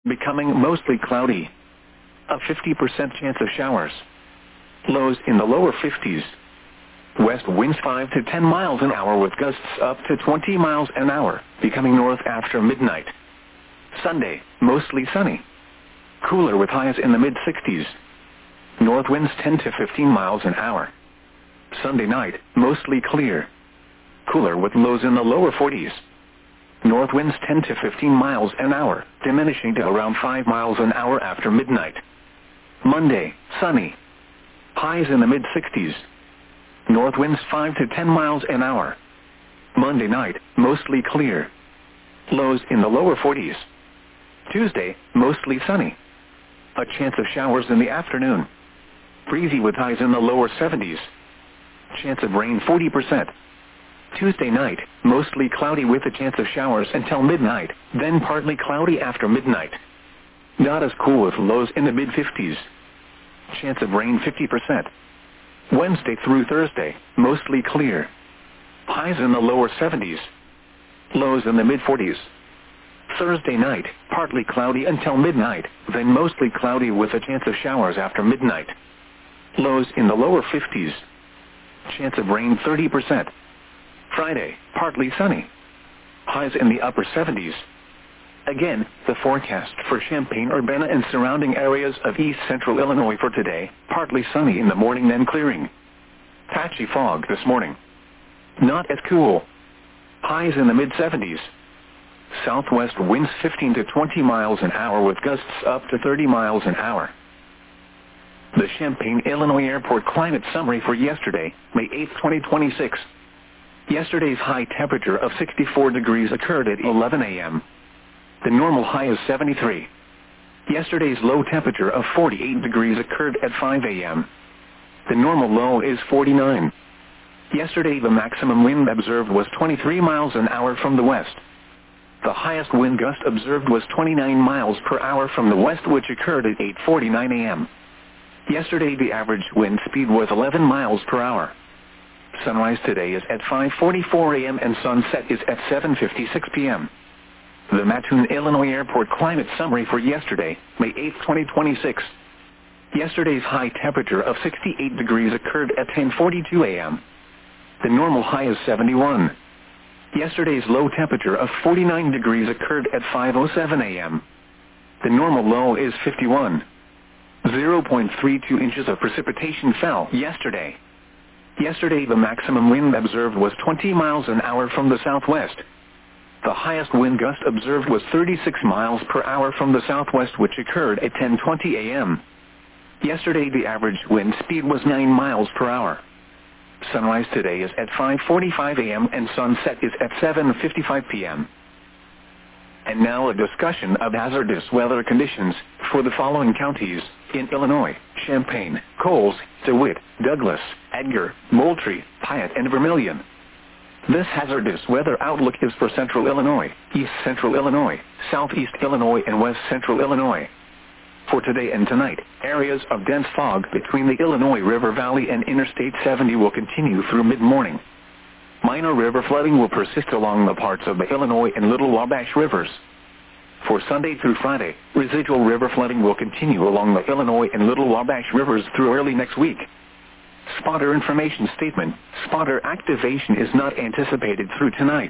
becoming mostly cloudy. A 50% chance of showers. Lows in the lower 50s. West winds 5 to 10 miles an hour with gusts up to 20 miles an hour, becoming north after midnight. Sunday, mostly sunny. Cooler with highs in the mid-60s. North winds 10 to 15 miles an hour. Sunday night, mostly clear. Cooler with lows in the lower 40s. North winds 10 to 15 miles an hour, diminishing to around 5 miles an hour after midnight. Monday, sunny. Highs in the mid-60s. North winds 5 to 10 miles an hour. Monday night, mostly clear. Lows in the lower 40s. Tuesday, mostly sunny. A chance of showers in the afternoon. Breezy with highs in the lower 70s. Chance of rain 40%. Tuesday night, mostly cloudy with a chance of showers until midnight, then partly cloudy after midnight. Not as cool with lows in the mid-50s. Chance of rain 50%. Wednesday through Thursday, mostly clear. Highs in the lower 70s. Lows in the mid-40s. Thursday night, partly cloudy until midnight, then mostly cloudy with a chance of showers after midnight. Lows in the lower 50s. Chance of rain 30%. Friday, partly sunny. Highs in the upper 70s. Again, the forecast for Champaign-Urbana and surrounding areas of east central Illinois for today, partly sunny in the morning then clearing. Patchy fog this morning. Not as cool. Highs in the mid-70s. Southwest winds 15 to 20 miles an hour with gusts up to 30 miles an hour. The Champaign, Illinois Airport climate summary for yesterday, May 8, 2026. Yesterday's high temperature of 64 degrees occurred at 11 a.m. The normal high is 73. Yesterday's low temperature of 48 degrees occurred at 5 a.m. The normal low is 49. Yesterday the maximum wind observed was 23 miles an hour from the west. The highest wind gust observed was 29 miles per hour from the west, which occurred at 8:49 a.m. Yesterday the average wind speed was 11 miles per hour. Sunrise today is at 5:44 a.m. and sunset is at 7:56 p.m. The Mattoon, Illinois Airport climate summary for yesterday, May 8, 2026. Yesterday's high temperature of 68 degrees occurred at 10:42 a.m. The normal high is 71. Yesterday's low temperature of 49 degrees occurred at 5:07 a.m. The normal low is 51. 0.32 inches of precipitation fell yesterday. Yesterday the maximum wind observed was 20 miles an hour from the southwest. The highest wind gust observed was 36 miles per hour from the southwest, which occurred at 10:20 a.m. Yesterday the average wind speed was 9 miles per hour. Sunrise today is at 5:45 a.m. and sunset is at 7:55 p.m. And now a discussion of hazardous weather conditions for the following counties in Illinois: Champaign, Coles, DeWitt, Douglas, Edgar, Moultrie, Piatt, and Vermilion. This hazardous weather outlook is for central Illinois, east central Illinois, southeast Illinois, and west central Illinois. For today and tonight, areas of dense fog between the Illinois River Valley and Interstate 70 will continue through mid-morning. Minor river flooding will persist along the parts of the Illinois and Little Wabash rivers. For Sunday through Friday, residual river flooding will continue along the Illinois and Little Wabash rivers through early next week. Spotter information statement: spotter activation is not anticipated through tonight.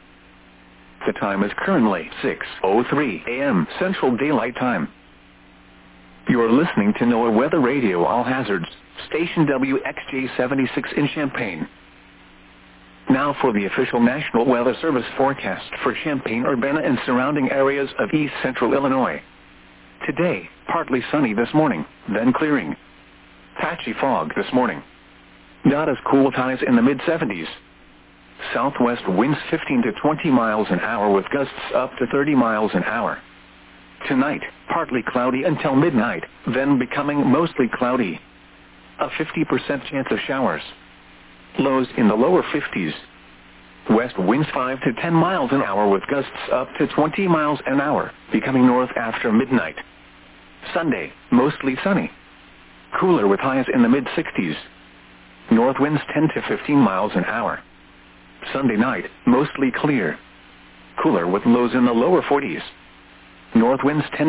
The time is currently 6:03 a.m. Central Daylight Time. You are listening to NOAA Weather Radio All Hazards, station WXJ-76 in Champaign. Now for the official National Weather Service forecast for Champaign-Urbana and surrounding areas of east central Illinois. Today, partly sunny this morning, then clearing. Patchy fog this morning. Not as cool with highs in the mid-70s. Southwest winds 15 to 20 miles an hour with gusts up to 30 miles an hour. Tonight, partly cloudy until midnight, then becoming mostly cloudy. A 50% chance of showers. Lows in the lower 50s. West winds 5 to 10 miles an hour with gusts up to 20 miles an hour, becoming north after midnight. Sunday, mostly sunny. Cooler with highs in the mid-60s. North winds 10 to 15 miles an hour. Sunday night, mostly clear. Cooler with lows in the lower 40s. North winds 10